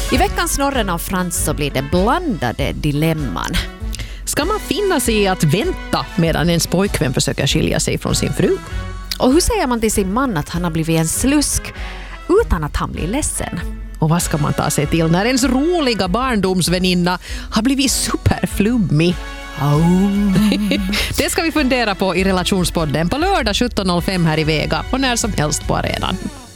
I veckans Snorren av Frans så blir det blandade dilemman. Ska man finna sig i att vänta medan ens pojkvän försöker skilja sig från sin fru? Och hur säger man till sin man att han har blivit en slusk utan att han blir ledsen? Och vad ska man ta sig till när ens roliga barndomsväninna har blivit superflummig? Det ska vi fundera på i Relationspodden på lördag 17.05 här i Vega och när som helst på arenan.